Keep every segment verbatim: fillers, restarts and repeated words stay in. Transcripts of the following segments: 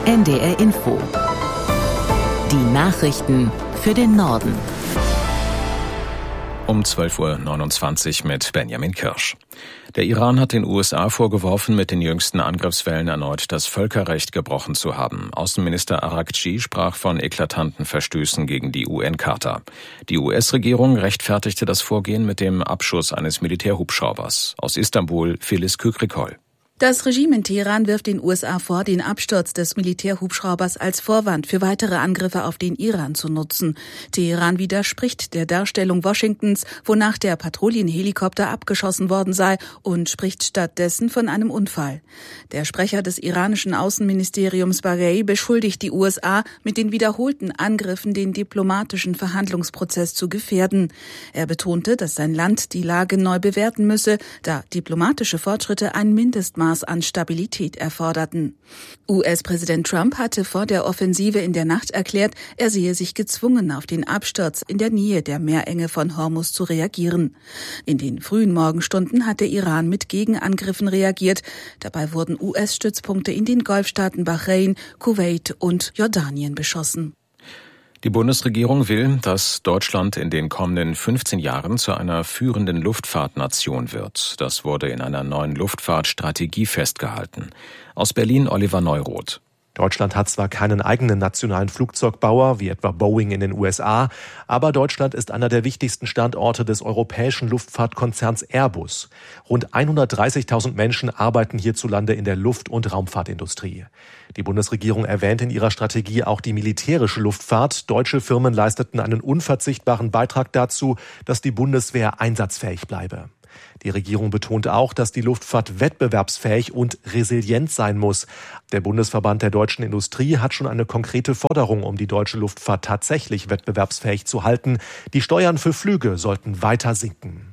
N D R Info. Die Nachrichten für den Norden. Um zwölf Uhr neunundzwanzig mit Benjamin Kirsch. Der Iran hat den U S A vorgeworfen, mit den jüngsten Angriffswellen erneut das Völkerrecht gebrochen zu haben. Außenminister Araghchi sprach von eklatanten Verstößen gegen die U N-Charta. Die U S-Regierung rechtfertigte das Vorgehen mit dem Abschuss eines Militärhubschraubers. Aus Istanbul, Filiz Kükrikol. Das Regime in Teheran wirft den U S A vor, den Absturz des Militärhubschraubers als Vorwand für weitere Angriffe auf den Iran zu nutzen. Teheran widerspricht der Darstellung Washingtons, wonach der Patrouillenhelikopter abgeschossen worden sei, und spricht stattdessen von einem Unfall. Der Sprecher des iranischen Außenministeriums Baghei beschuldigt die U S A, mit den wiederholten Angriffen den diplomatischen Verhandlungsprozess zu gefährden. Er betonte, dass sein Land die Lage neu bewerten müsse, da diplomatische Fortschritte ein Mindestmaß an Stabilität erforderten. U S-Präsident Trump hatte vor der Offensive in der Nacht erklärt, er sehe sich gezwungen, auf den Absturz in der Nähe der Meerenge von Hormuz zu reagieren. In den frühen Morgenstunden hat der Iran mit Gegenangriffen reagiert. Dabei wurden U S-Stützpunkte in den Golfstaaten Bahrain, Kuwait und Jordanien beschossen. Die Bundesregierung will, dass Deutschland in den kommenden fünfzehn Jahren zu einer führenden Luftfahrtnation wird. Das wurde in einer neuen Luftfahrtstrategie festgehalten. Aus Berlin Oliver Neuroth. Deutschland hat zwar keinen eigenen nationalen Flugzeugbauer, wie etwa Boeing in den U S A, aber Deutschland ist einer der wichtigsten Standorte des europäischen Luftfahrtkonzerns Airbus. Rund hundertdreißigtausend Menschen arbeiten hierzulande in der Luft- und Raumfahrtindustrie. Die Bundesregierung erwähnt in ihrer Strategie auch die militärische Luftfahrt. Deutsche Firmen leisteten einen unverzichtbaren Beitrag dazu, dass die Bundeswehr einsatzfähig bleibe. Die Regierung betont auch, dass die Luftfahrt wettbewerbsfähig und resilient sein muss. Der Bundesverband der deutschen Industrie hat schon eine konkrete Forderung, um die deutsche Luftfahrt tatsächlich wettbewerbsfähig zu halten. Die Steuern für Flüge sollten weiter sinken.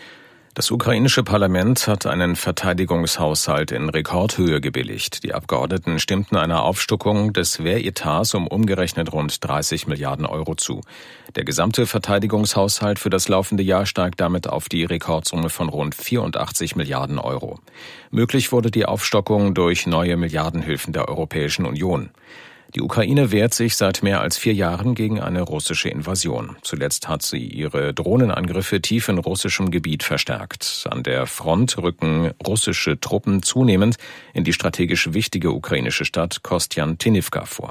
Das ukrainische Parlament hat einen Verteidigungshaushalt in Rekordhöhe gebilligt. Die Abgeordneten stimmten einer Aufstockung des Wehretats um umgerechnet rund dreißig Milliarden Euro zu. Der gesamte Verteidigungshaushalt für das laufende Jahr steigt damit auf die Rekordsumme von rund vierundachtzig Milliarden Euro. Möglich wurde die Aufstockung durch neue Milliardenhilfen der Europäischen Union. Die Ukraine wehrt sich seit mehr als vier Jahren gegen eine russische Invasion. Zuletzt hat sie ihre Drohnenangriffe tief in russischem Gebiet verstärkt. An der Front rücken russische Truppen zunehmend in die strategisch wichtige ukrainische Stadt Kostjantinivka vor.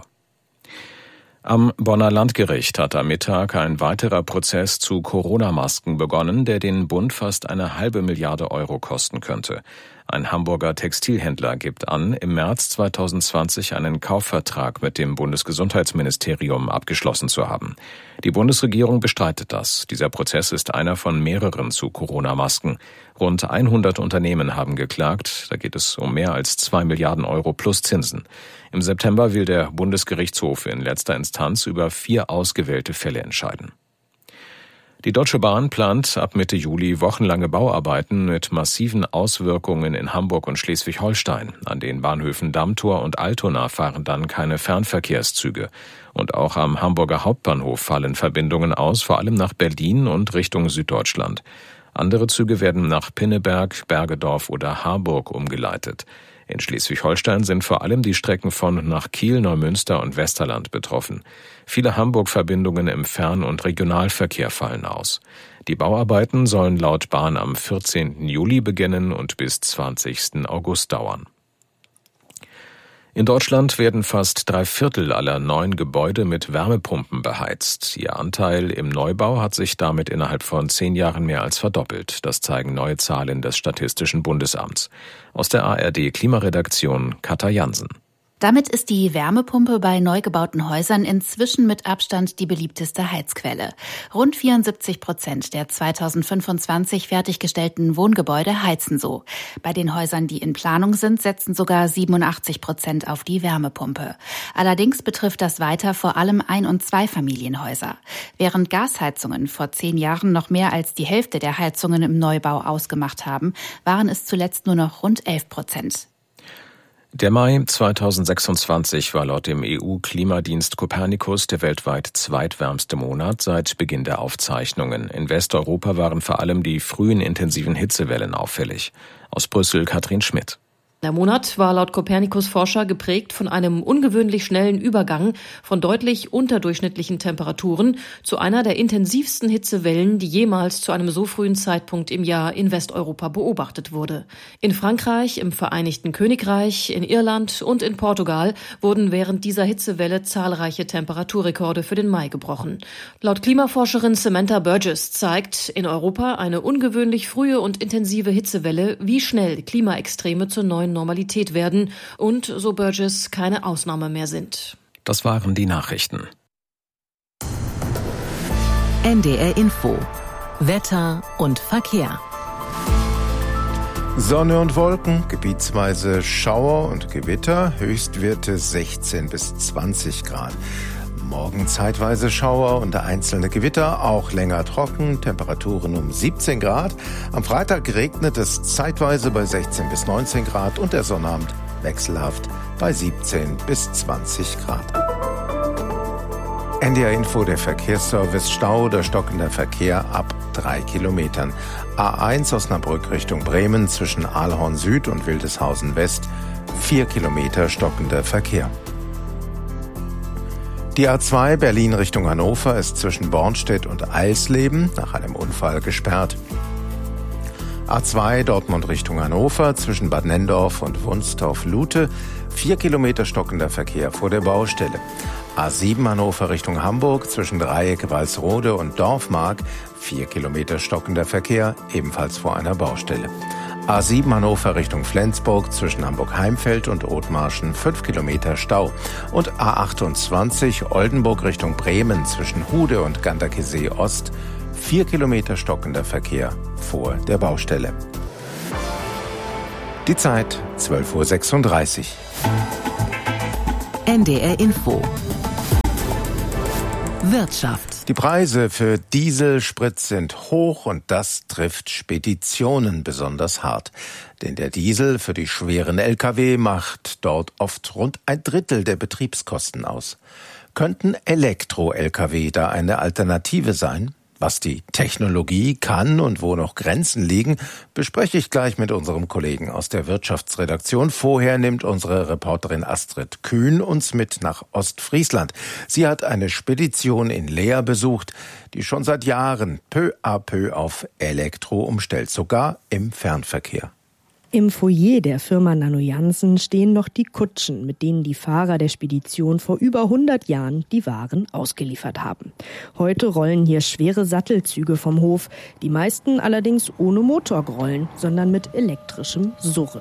Am Bonner Landgericht hat am Mittag ein weiterer Prozess zu Corona-Masken begonnen, der den Bund fast eine halbe Milliarde Euro kosten könnte. Ein Hamburger Textilhändler gibt an, im März zweitausendzwanzig einen Kaufvertrag mit dem Bundesgesundheitsministerium abgeschlossen zu haben. Die Bundesregierung bestreitet das. Dieser Prozess ist einer von mehreren zu Corona-Masken. Rund hundert Unternehmen haben geklagt. Da geht es um mehr als zwei Milliarden Euro plus Zinsen. Im September will der Bundesgerichtshof in letzter Instanz über vier ausgewählte Fälle entscheiden. Die Deutsche Bahn plant ab Mitte Juli wochenlange Bauarbeiten mit massiven Auswirkungen in Hamburg und Schleswig-Holstein. An den Bahnhöfen Dammtor und Altona fahren dann keine Fernverkehrszüge. Und auch am Hamburger Hauptbahnhof fallen Verbindungen aus, vor allem nach Berlin und Richtung Süddeutschland. Andere Züge werden nach Pinneberg, Bergedorf oder Harburg umgeleitet. In Schleswig-Holstein sind vor allem die Strecken von nach Kiel, Neumünster und Westerland betroffen. Viele Hamburg-Verbindungen im Fern- und Regionalverkehr fallen aus. Die Bauarbeiten sollen laut Bahn am vierzehnten Juli beginnen und bis zwanzigsten August dauern. In Deutschland werden fast drei Viertel aller neuen Gebäude mit Wärmepumpen beheizt. Ihr Anteil im Neubau hat sich damit innerhalb von zehn Jahren mehr als verdoppelt. Das zeigen neue Zahlen des Statistischen Bundesamts. Aus der A R D-Klimaredaktion Katja Jansen. Damit ist die Wärmepumpe bei neu gebauten Häusern inzwischen mit Abstand die beliebteste Heizquelle. Rund vierundsiebzig Prozent der zweitausendfünfundzwanzig fertiggestellten Wohngebäude heizen so. Bei den Häusern, die in Planung sind, setzen sogar siebenundachtzig Prozent auf die Wärmepumpe. Allerdings betrifft das weiter vor allem Ein- und Zweifamilienhäuser. Während Gasheizungen vor zehn Jahren noch mehr als die Hälfte der Heizungen im Neubau ausgemacht haben, waren es zuletzt nur noch rund elf Prozent. Der Mai zweitausendsechsundzwanzig war laut dem E U-Klimadienst Copernicus der weltweit zweitwärmste Monat seit Beginn der Aufzeichnungen. In Westeuropa waren vor allem die frühen intensiven Hitzewellen auffällig. Aus Brüssel Katrin Schmidt. Der Monat war laut Copernicus-Forscher geprägt von einem ungewöhnlich schnellen Übergang von deutlich unterdurchschnittlichen Temperaturen zu einer der intensivsten Hitzewellen, die jemals zu einem so frühen Zeitpunkt im Jahr in Westeuropa beobachtet wurde. In Frankreich, im Vereinigten Königreich, in Irland und in Portugal wurden während dieser Hitzewelle zahlreiche Temperaturrekorde für den Mai gebrochen. Laut Klimaforscherin Samantha Burgess zeigt in Europa eine ungewöhnlich frühe und intensive Hitzewelle, wie schnell Klimaextreme zur neuen Normalität werden und, so Burgess, keine Ausnahme mehr sind. Das waren die Nachrichten. N D R Info. Wetter und Verkehr. Sonne und Wolken, gebietsweise Schauer und Gewitter, Höchstwerte sechzehn bis zwanzig Grad. Morgen zeitweise Schauer und einzelne Gewitter, auch länger trocken, Temperaturen um siebzehn Grad. Am Freitag regnet es zeitweise bei sechzehn bis neunzehn Grad und der Sonnabend wechselhaft bei siebzehn bis zwanzig Grad. N D R Info, der Verkehrsservice, Stau oder stockender Verkehr ab drei Kilometern. A eins Osnabrück Richtung Bremen zwischen Aalhorn Süd und Wildeshausen West, vier Kilometer stockender Verkehr. Die A zwei Berlin Richtung Hannover ist zwischen Bornstedt und Eisleben nach einem Unfall gesperrt. A zwei Dortmund Richtung Hannover zwischen Bad Nenndorf und Wunstorf-Lute, vier Kilometer stockender Verkehr vor der Baustelle. A sieben Hannover Richtung Hamburg zwischen Dreieck Walsrode und Dorfmark, vier Kilometer stockender Verkehr, ebenfalls vor einer Baustelle. A sieben Hannover Richtung Flensburg zwischen Hamburg-Heimfeld und Othmarschen, fünf Kilometer Stau. Und A achtundzwanzig Oldenburg Richtung Bremen zwischen Hude und Ganderkesee Ost, vier Kilometer stockender Verkehr vor der Baustelle. Die Zeit zwölf Uhr sechsunddreißig. N D R Info. Wirtschaft. Die Preise für Dieselsprit sind hoch und das trifft Speditionen besonders hart. Denn der Diesel für die schweren L K W macht dort oft rund ein Drittel der Betriebskosten aus. Könnten Elektro-L K W da eine Alternative sein? Was die Technologie kann und wo noch Grenzen liegen, bespreche ich gleich mit unserem Kollegen aus der Wirtschaftsredaktion. Vorher nimmt unsere Reporterin Astrid Kühn uns mit nach Ostfriesland. Sie hat eine Spedition in Leer besucht, die schon seit Jahren peu à peu auf Elektro umstellt, sogar im Fernverkehr. Im Foyer der Firma Nanojansen stehen noch die Kutschen, mit denen die Fahrer der Spedition vor über hundert Jahren die Waren ausgeliefert haben. Heute rollen hier schwere Sattelzüge vom Hof, die meisten allerdings ohne Motorgrollen, sondern mit elektrischem Surren.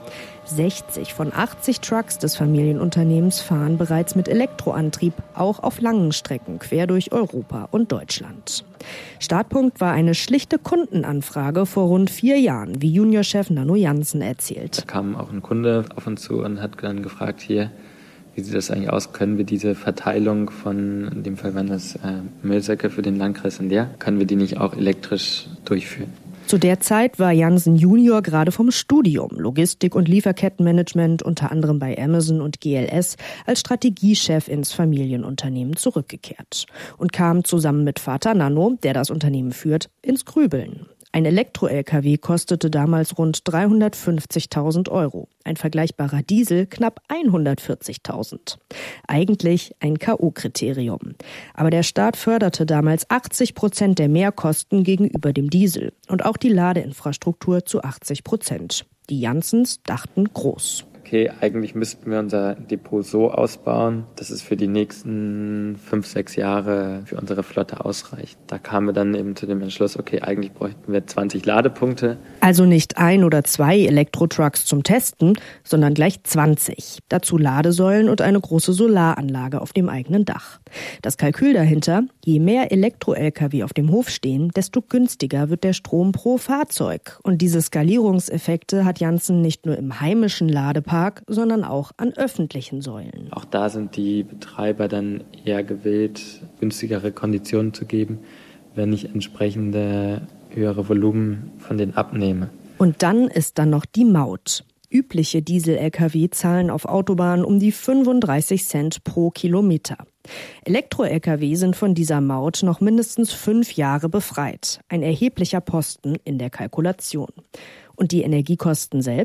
sechzig von achtzig Trucks des Familienunternehmens fahren bereits mit Elektroantrieb, auch auf langen Strecken quer durch Europa und Deutschland. Startpunkt war eine schlichte Kundenanfrage vor rund vier Jahren, wie Juniorchef Nanojansen erzählt. Da kam auch ein Kunde auf uns zu und hat dann gefragt, hier, wie sieht das eigentlich aus? Können wir diese Verteilung von, in dem Fall waren das äh, Müllsäcke für den Landkreis in Leer, können wir die nicht auch elektrisch durchführen? Zu der Zeit war Jansen Junior gerade vom Studium Logistik- und Lieferkettenmanagement unter anderem bei Amazon und G L S als Strategiechef ins Familienunternehmen zurückgekehrt und kam zusammen mit Vater Nano, der das Unternehmen führt, ins Grübeln. Ein Elektro-L K W kostete damals rund dreihundertfünfzigtausend Euro, ein vergleichbarer Diesel knapp hundertvierzigtausend. Eigentlich ein K O-Kriterium. Aber der Staat förderte damals achtzig Prozent der Mehrkosten gegenüber dem Diesel und auch die Ladeinfrastruktur zu achtzig Prozent. Die Jansens dachten groß. Okay, eigentlich müssten wir unser Depot so ausbauen, dass es für die nächsten fünf, sechs Jahre für unsere Flotte ausreicht. Da kamen wir dann eben zu dem Entschluss, okay, eigentlich bräuchten wir zwanzig Ladepunkte. Also nicht ein oder zwei Elektro-Trucks zum Testen, sondern gleich zwanzig. Dazu Ladesäulen und eine große Solaranlage auf dem eigenen Dach. Das Kalkül dahinter, je mehr Elektro-L K W auf dem Hof stehen, desto günstiger wird der Strom pro Fahrzeug. Und diese Skalierungseffekte hat Jansen nicht nur im heimischen Ladepark, sondern auch an öffentlichen Säulen. Auch da sind die Betreiber dann eher gewillt, günstigere Konditionen zu geben, wenn ich entsprechende höhere Volumen von denen abnehme. Und dann ist dann noch die Maut. Übliche Diesel-L K W zahlen auf Autobahnen um die fünfunddreißig Cent pro Kilometer. Elektro-L K W sind von dieser Maut noch mindestens fünf Jahre befreit. Ein erheblicher Posten in der Kalkulation. Und die Energiekosten selbst?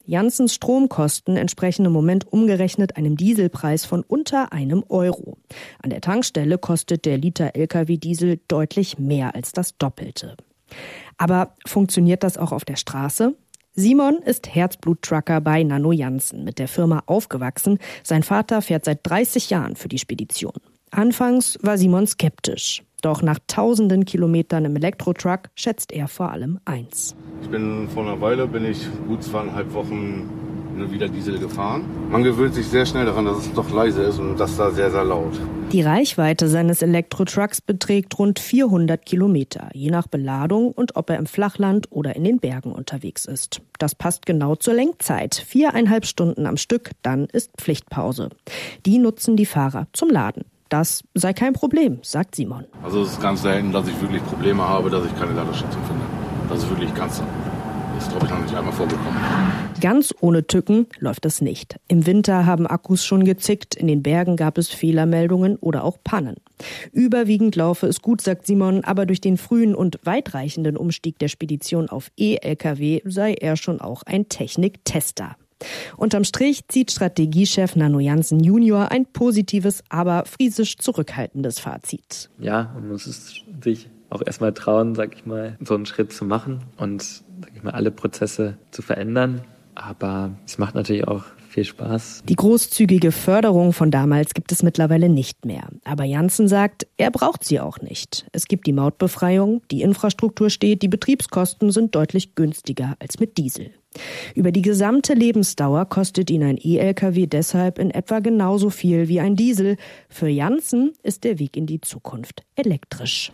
Janssens Stromkosten entsprechen im Moment umgerechnet einem Dieselpreis von unter einem Euro. An der Tankstelle kostet der Liter L K W-Diesel deutlich mehr als das Doppelte. Aber funktioniert das auch auf der Straße? Simon ist Herzblut-Trucker bei Nano Janssen, mit der Firma aufgewachsen. Sein Vater fährt seit dreißig Jahren für die Spedition. Anfangs war Simon skeptisch. Doch nach tausenden Kilometern im Elektrotruck schätzt er vor allem eins. Ich bin vor einer Weile, bin ich gut zweieinhalb Wochen wieder Diesel gefahren. Man gewöhnt sich sehr schnell daran, dass es doch leise ist und das da sehr, sehr laut. Die Reichweite seines Elektrotrucks beträgt rund vierhundert Kilometer, je nach Beladung und ob er im Flachland oder in den Bergen unterwegs ist. Das passt genau zur Lenkzeit. Viereinhalb Stunden am Stück, dann ist Pflichtpause. Die nutzen die Fahrer zum Laden. Das sei kein Problem, sagt Simon. Also es ist ganz selten, dass ich wirklich Probleme habe, dass ich keine Ladestation finde. Das ist wirklich ganz selten. Das ist, glaube ich, noch nicht einmal vorgekommen. Ganz ohne Tücken läuft es nicht. Im Winter haben Akkus schon gezickt, in den Bergen gab es Fehlermeldungen oder auch Pannen. Überwiegend laufe es gut, sagt Simon, aber durch den frühen und weitreichenden Umstieg der Spedition auf E-L K W sei er schon auch ein Techniktester. Unterm Strich zieht Strategiechef Nano Janssen Junior ein positives, aber friesisch zurückhaltendes Fazit. Ja, man muss es sich auch erstmal trauen, sag ich mal, so einen Schritt zu machen und, sag ich mal, alle Prozesse zu verändern. Aber es macht natürlich auch viel Spaß. Die großzügige Förderung von damals gibt es mittlerweile nicht mehr. Aber Janssen sagt, er braucht sie auch nicht. Es gibt die Mautbefreiung, die Infrastruktur steht, die Betriebskosten sind deutlich günstiger als mit Diesel. Über die gesamte Lebensdauer kostet ihn ein E-L K W deshalb in etwa genauso viel wie ein Diesel. Für Janssen ist der Weg in die Zukunft elektrisch.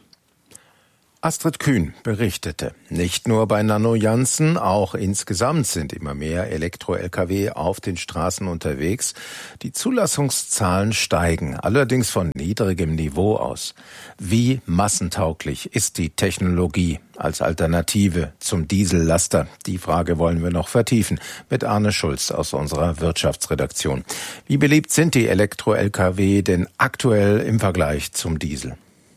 Astrid Kühn berichtete, nicht nur bei Nano Janssen, auch insgesamt sind immer mehr Elektro-L K W auf den Straßen unterwegs. Die Zulassungszahlen steigen, allerdings von niedrigem Niveau aus. Wie massentauglich ist die Technologie als Alternative zum Diesellaster? Die Frage wollen wir noch vertiefen mit Arne Schulz aus unserer Wirtschaftsredaktion. Wie beliebt sind die Elektro-L K W denn aktuell im Vergleich zum Diesel?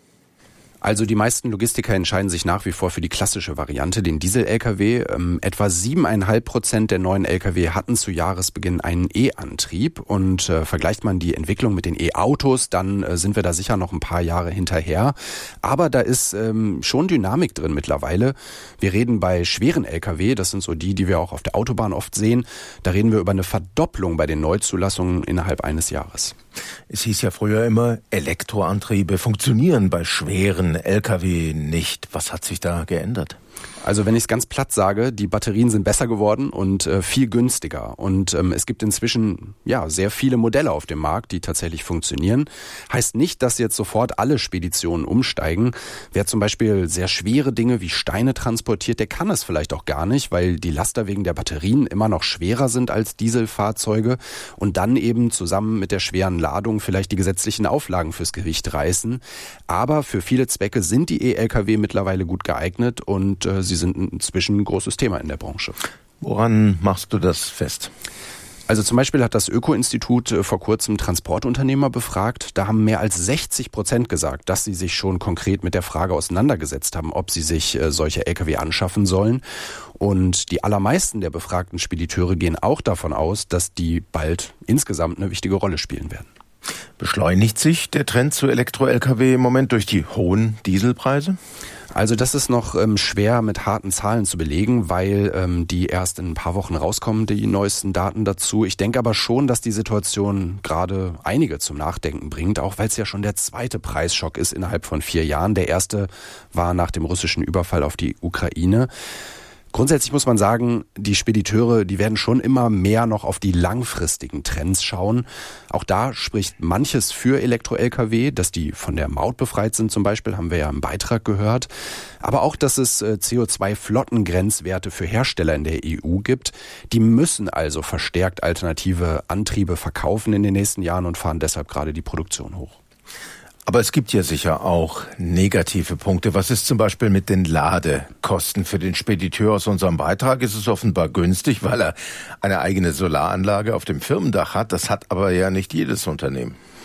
Also die meisten Logistiker entscheiden sich nach wie vor für die klassische Variante, den Diesel-L K W. Ähm, etwa siebeneinhalb Prozent der neuen L K W hatten zu Jahresbeginn einen E-Antrieb. Und äh, vergleicht man die Entwicklung mit den E-Autos, dann äh, sind wir da sicher noch ein paar Jahre hinterher. Aber da ist ähm, schon Dynamik drin mittlerweile. Wir reden bei schweren L K W, das sind so die, die wir auch auf der Autobahn oft sehen. Da reden wir über eine Verdopplung bei den Neuzulassungen innerhalb eines Jahres. Es hieß ja früher immer, Elektroantriebe funktionieren bei schweren L K W nicht. Was hat sich da geändert? Also wenn ich es ganz platt sage, die Batterien sind besser geworden und äh, viel günstiger. Und ähm, es gibt inzwischen ja sehr viele Modelle auf dem Markt, die tatsächlich funktionieren. Heißt nicht, dass jetzt sofort alle Speditionen umsteigen. Wer zum Beispiel sehr schwere Dinge wie Steine transportiert, der kann es vielleicht auch gar nicht, weil die Laster wegen der Batterien immer noch schwerer sind als Dieselfahrzeuge und dann eben zusammen mit der schweren Ladung vielleicht die gesetzlichen Auflagen fürs Gewicht reißen. Aber für viele Zwecke sind die E-L K W mittlerweile gut geeignet und äh, sie sind inzwischen ein großes Thema in der Branche. Woran machst du das fest? Also zum Beispiel hat das Öko-Institut vor kurzem Transportunternehmer befragt. Da haben mehr als sechzig Prozent gesagt, dass sie sich schon konkret mit der Frage auseinandergesetzt haben, ob sie sich solche L K W anschaffen sollen. Und die allermeisten der befragten Spediteure gehen auch davon aus, dass die bald insgesamt eine wichtige Rolle spielen werden. Beschleunigt sich der Trend zu Elektro-L K W im Moment durch die hohen Dieselpreise? Also das ist noch ähm, schwer mit harten Zahlen zu belegen, weil ähm, die erst in ein paar Wochen rauskommen, die neuesten Daten dazu. Ich denke aber schon, dass die Situation gerade einige zum Nachdenken bringt, auch weil es ja schon der zweite Preisschock ist innerhalb von vier Jahren. Der erste war nach dem russischen Überfall auf die Ukraine. Grundsätzlich muss man sagen, die Spediteure, die werden schon immer mehr noch auf die langfristigen Trends schauen. Auch da spricht manches für Elektro-L K W, dass die von der Maut befreit sind zum Beispiel, haben wir ja im Beitrag gehört. Aber auch, dass es C O zwei Flottengrenzwerte für Hersteller in der E U gibt. Die müssen also verstärkt alternative Antriebe verkaufen in den nächsten Jahren und fahren deshalb gerade die Produktion hoch. Aber es gibt ja sicher auch negative Punkte. Was ist zum Beispiel mit den Ladekosten für den Spediteur? Aus unserem Beitrag ist es offenbar günstig, weil er eine eigene Solaranlage auf dem Firmendach hat. Das hat aber ja nicht jedes Unternehmen.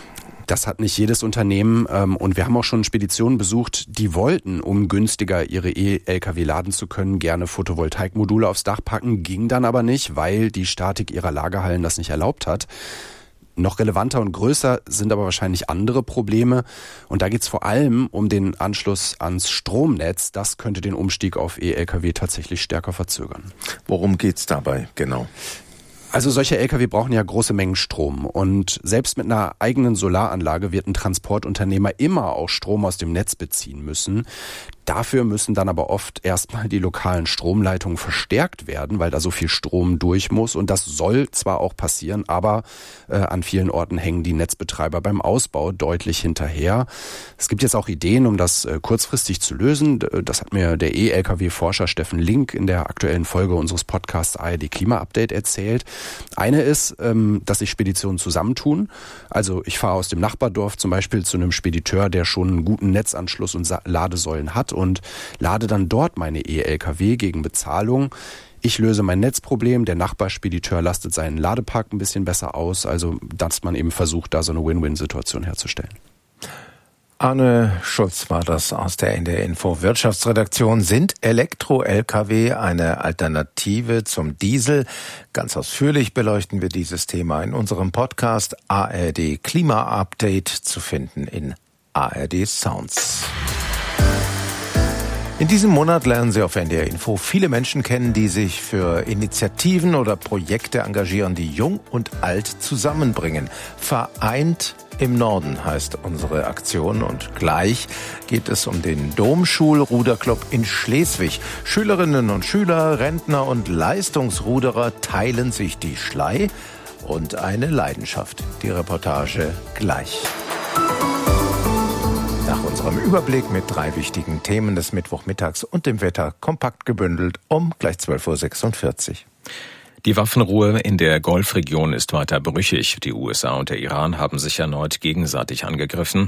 Das hat nicht jedes Unternehmen und wir haben auch schon Speditionen besucht, die wollten, um günstiger ihre E-L K W laden zu können, gerne Photovoltaikmodule aufs Dach packen, ging dann aber nicht, weil die Statik ihrer Lagerhallen das nicht erlaubt hat. Noch relevanter und größer sind aber wahrscheinlich andere Probleme. Und da geht es vor allem um den Anschluss ans Stromnetz. Das könnte den Umstieg auf E-L K W tatsächlich stärker verzögern. Worum geht's dabei genau? Also solche L K W brauchen ja große Mengen Strom. Und selbst mit einer eigenen Solaranlage wird ein Transportunternehmer immer auch Strom aus dem Netz beziehen müssen. Dafür müssen dann aber oft erstmal die lokalen Stromleitungen verstärkt werden, weil da so viel Strom durch muss. Und das soll zwar auch passieren, aber äh, an vielen Orten hängen die Netzbetreiber beim Ausbau deutlich hinterher. Es gibt jetzt auch Ideen, um das äh, kurzfristig zu lösen. Das hat mir der E-L K W-Forscher Steffen Link in der aktuellen Folge unseres Podcasts A R D Klima-Update erzählt. Eine ist, ähm, dass sich Speditionen zusammentun. Also ich fahre aus dem Nachbardorf zum Beispiel zu einem Spediteur, der schon einen guten Netzanschluss und Sa- Ladesäulen hat, und lade dann dort meine E-L K W gegen Bezahlung. Ich löse mein Netzproblem, der Nachbarspediteur lastet seinen Ladepark ein bisschen besser aus, also dass man eben versucht, da so eine Win-Win-Situation herzustellen. Arne Schulz war das aus der N D R Info Wirtschaftsredaktion. Sind Elektro-L K W eine Alternative zum Diesel? Ganz ausführlich beleuchten wir dieses Thema in unserem Podcast A R D Klima Update, zu finden in A R D Sounds. In diesem Monat lernen Sie auf N D R Info viele Menschen kennen, die sich für Initiativen oder Projekte engagieren, die Jung und Alt zusammenbringen. Vereint im Norden heißt unsere Aktion, und gleich geht es um den Domschul-Ruderclub in Schleswig. Schülerinnen und Schüler, Rentner und Leistungsruderer teilen sich die Schlei und eine Leidenschaft. Die Reportage gleich. Nach unserem Überblick mit drei wichtigen Themen des Mittwochmittags und dem Wetter kompakt gebündelt um gleich zwölf Uhr sechsundvierzig. Die Waffenruhe in der Golfregion ist weiter brüchig. Die U S A und der Iran haben sich erneut gegenseitig angegriffen.